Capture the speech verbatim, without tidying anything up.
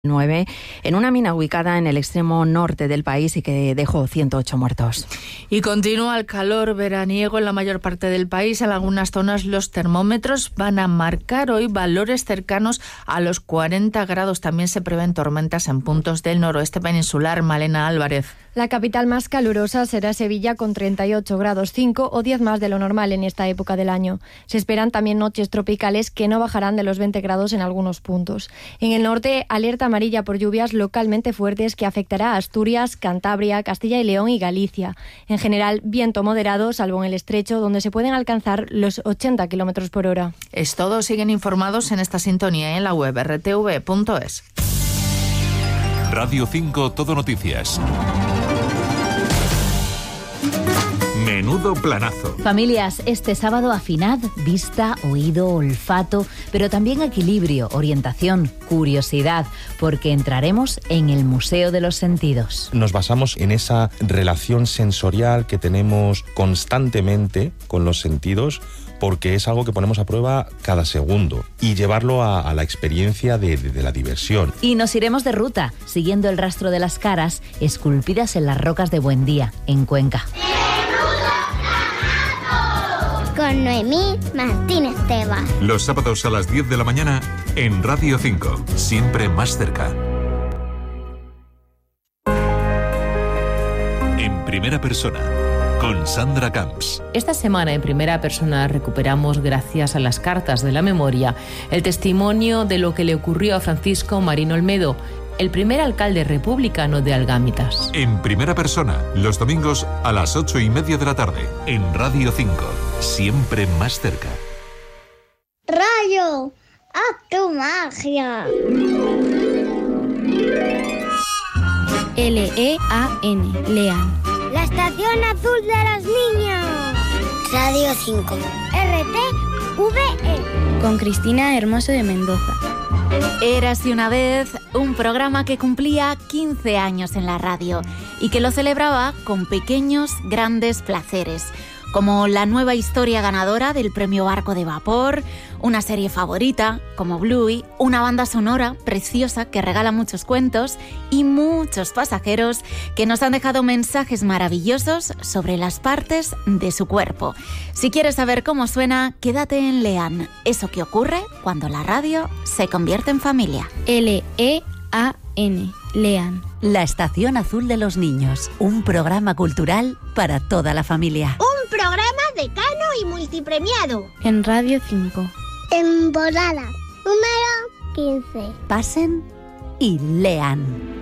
nueve en una mina ubicada en el extremo norte del país y que dejó ciento ocho muertos. Y continúa el calor veraniego en la mayor parte del país. En algunas zonas los termómetros van a marcar hoy valores cercanos a los cuarenta grados. También se prevén tormentas en puntos del noroeste peninsular. Malena Álvarez. La capital más calurosa será Sevilla con treinta y ocho grados cinco o diez más de lo normal en esta época del año. Se esperan también noches tropicales que no bajarán de los veinte grados en algunos puntos. En el norte, alerta amarilla por lluvias localmente fuertes que afectará a Asturias, Cantabria, Castilla y León y Galicia. En general, viento moderado, salvo en el estrecho, donde se pueden alcanzar los ochenta kilómetros por hora. Es todo. Siguen informados en esta sintonía en la web erre te ve punto es. Radio cinco Todo Noticias. Menudo planazo. Familias, este sábado afinad vista, oído, olfato, pero también equilibrio, orientación, curiosidad, porque entraremos en el Museo de los Sentidos. Nos basamos en esa relación sensorial que tenemos constantemente con los sentidos, porque es algo que ponemos a prueba cada segundo, y llevarlo a, a la experiencia de, de, de la diversión. Y nos iremos de ruta, siguiendo el rastro de las caras esculpidas en las rocas de Buendía, en Cuenca. Con Noemí Martínez Tebas. Los sábados a las diez de la mañana en Radio cinco, siempre más cerca. En primera persona, con Sandra Camps. Esta semana en primera persona recuperamos, gracias a las cartas de la memoria, el testimonio de lo que le ocurrió a Francisco Marín Olmedo, el primer alcalde republicano de Algámitas. En primera persona, los domingos a las ocho y media de la tarde, en Radio cinco, siempre más cerca. Rayo, haz tu magia. L E A N, Lean. La estación azul de los niños. Radio cinco. R T V E. Con Cristina Hermoso de Mendoza. Érase una vez un programa que cumplía quince años en la radio y que lo celebraba con pequeños, grandes placeres, como la nueva historia ganadora del premio Barco de Vapor, una serie favorita, como Bluey, una banda sonora preciosa que regala muchos cuentos y muchos pasajeros que nos han dejado mensajes maravillosos sobre las partes de su cuerpo. Si quieres saber cómo suena, quédate en Lean, eso que ocurre cuando la radio se convierte en familia. L E A N, Lean. La Estación Azul de los Niños, un programa cultural para toda la familia. Un programa decano y multipremiado. En Radio cinco. Temporada número quince. Pasen y lean.